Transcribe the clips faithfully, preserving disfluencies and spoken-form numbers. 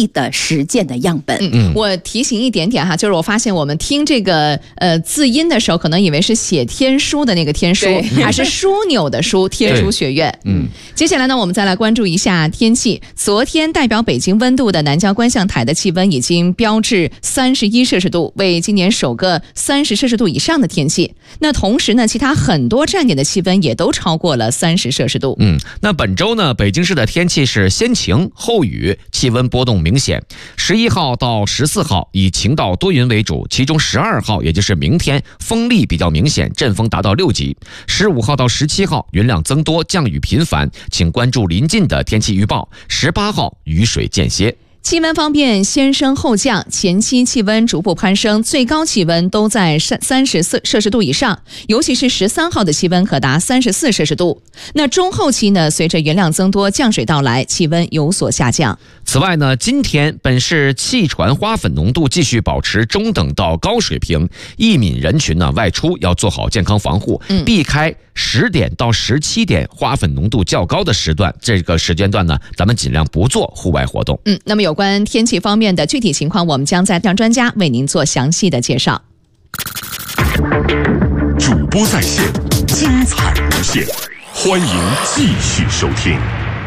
际的实践的样本。 嗯，我提醒一点点哈，就是我发现我们听这个呃字音的时候，可能以为是写天书的那个天书，而是枢纽的枢，天书学院。嗯，接下来呢，我们再来关注一下天气。昨天代表北京温度的南郊观象台的气温已经标至三十一摄氏度，为今年首个三十摄氏度以上的天气。那同时呢，其他很多站点的气温也都超过了三十摄氏度。 嗯，那本周呢，北京市的天气是先晴后雨，气温波动明显。十一号到十四号以晴到多云为主，其中十二号也就是明天风力比较明显，阵风达到六级。十五号到十七号云量增多，降雨频繁，请关注临近的天气预报。十八号雨水间歇。 气温方面，先升后降，前期气温逐步攀升，最高气温都在三十四摄氏度以上，尤其是十三号的气温可达三十四摄氏度。那中后期呢，随着云量增多，降水到来，气温有所下降。 此外呢，今天本市气船花粉浓度继续保持中等到高水平，易敏人群呢外出要做好健康防护，嗯、避开十点到十七点花粉浓度较高的时段，这个时间段呢，咱们尽量不做户外活动。 嗯，那么有关天气方面的具体情况，我们将再让专家为您做详细的介绍。 主播在线，精彩无限，欢迎继续收听。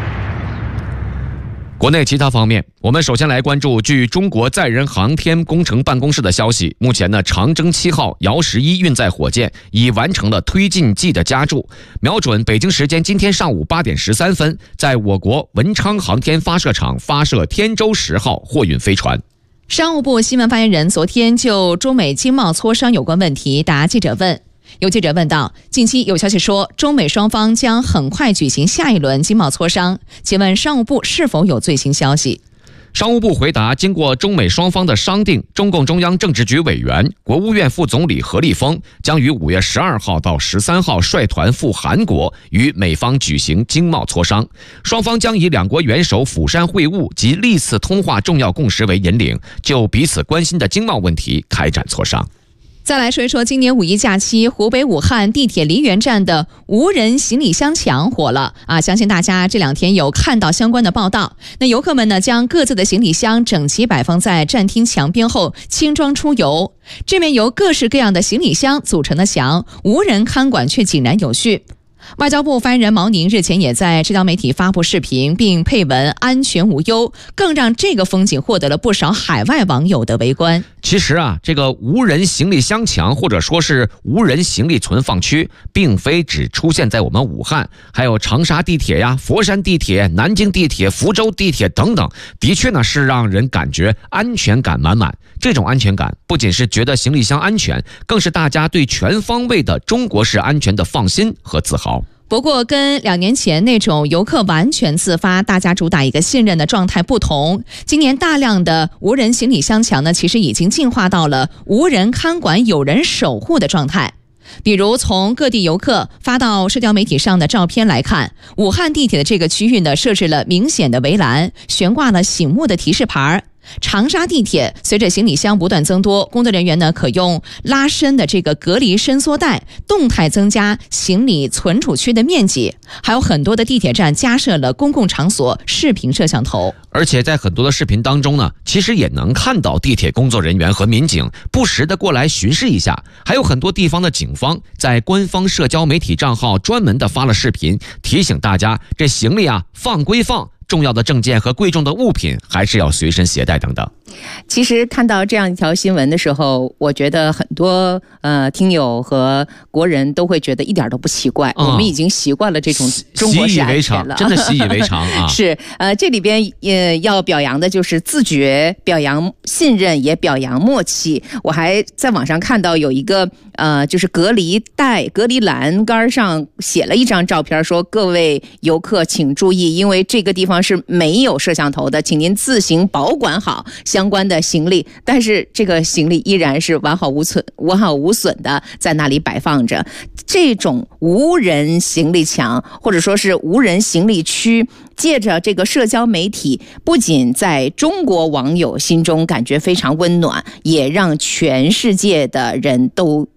国内其他方面，我们首先来关注，据中国载人航天工程办公室的消息，目前呢，长征七号遥十一运载火箭已完成了推进剂的加注，瞄准北京时间今天上午八点十三分，在我国文昌航天发射场发射天舟十号货运飞船。 商务部新闻发言人昨天就中美经贸磋商有关问题答记者问。有记者问道，近期有消息说中美双方将很快举行下一轮经贸磋商，请问商务部是否有最新消息？ 商务部回答，经过中美双方的商定，中共中央政治局委员、国务院副总理何立峰将于五月十二号到十三号率团赴韩国，与美方举行经贸磋商。双方将以两国元首釜山会晤及历次通话重要共识为引领，就彼此关心的经贸问题开展磋商。 再来说一说今年五一假期，湖北武汉地铁梨园站的无人行李箱墙火了啊！相信大家这两天有看到相关的报道。那游客们呢，将各自的行李箱整齐摆放在站厅墙边后，轻装出游。这面由各式各样的行李箱组成的墙，无人看管却井然有序。外交部发言人毛宁日前也在社交媒体发布视频，并配文安全无忧，更让这个风景获得了不少海外网友的围观。 其实啊，这个无人行李箱墙或者说是无人行李存放区，并非只出现在我们武汉，还有长沙地铁呀、佛山地铁、南京地铁、福州地铁等等，的确呢是让人感觉安全感满满。这种安全感不仅是觉得行李箱安全，更是大家对全方位的中国式安全的放心和自豪。 不过跟两年前那种游客完全自发，大家主打一个信任的状态不同，今年大量的无人行李箱墙呢，其实已经进化到了无人看管有人守护的状态。比如从各地游客发到社交媒体上的照片来看，武汉地铁的这个区域呢，设置了明显的围栏，悬挂了醒目的提示牌。长沙地铁随着行李箱不断增多，工作人员呢可用拉伸的这个隔离伸缩带动态增加行李存储区的面积，还有很多的地铁站加设了公共场所视频摄像头。 而且在很多的视频当中呢，其实也能看到地铁工作人员和民警不时的过来巡视一下，还有很多地方的警方在官方社交媒体账号专门的发了视频，提醒大家这行李啊放归放，重要的证件和贵重的物品还是要随身携带等等。 其实看到这样一条新闻的时候，我觉得很多呃听友和国人都会觉得一点都不奇怪，嗯、我们已经习惯了这种中国式安全了， 真的习以为常啊！ 是呃，这里边呃要表扬的就是自觉，表扬信任，也表扬默契。我还在网上看到有一个呃，就是隔离带、隔离栏杆上写了一张照片，说各位游客请注意，因为这个地方是没有摄像头的，请您自行保管好相关的行李，但是这个行李依然是完好无损、完好无损的在那里摆放着。这种无人行李墙或者说是无人行李区，借着这个社交媒体，不仅在中国网友心中感觉非常温暖，也让全世界的人都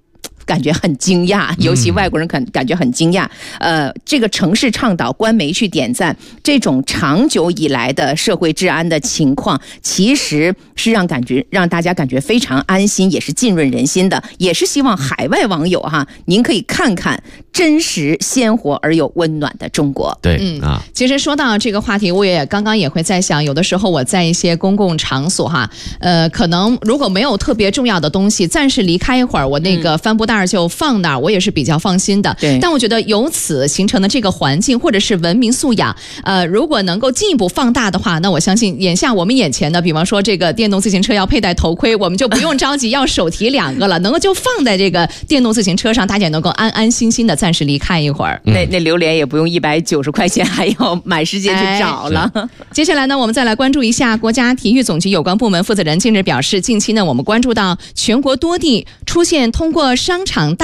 感觉很惊讶，尤其外国人感感觉很惊讶。呃，这个城市倡导官媒去点赞，这种长久以来的社会治安的情况，其实是让感觉让大家感觉非常安心，也是浸润人心的，也是希望海外网友哈，您可以看看真实鲜活而又温暖的中国。 对， 嗯啊， 其实说到这个话题，我也刚刚也会在想，有的时候我在一些公共场所哈，呃，可能如果没有特别重要的东西，暂时离开一会儿，我那个帆布袋就放那儿，我也是比较放心的。 对， 但我觉得由此形成的这个环境或者是文明素养，呃，如果能够进一步放大的话，那我相信眼下我们眼前的，比方说这个电动自行车要佩戴头盔，我们就不用着急要手提两个了，能够就放在这个电动自行车上，大家也能够安安心心的暂时离开一会儿。 那那榴莲也不用一百九十块钱，还要满世界去找了。 哎、接下来呢，我们再来关注一下国家体育总局有关部门负责人近日表示，近期呢，我们关注到全国多地出现通过商场大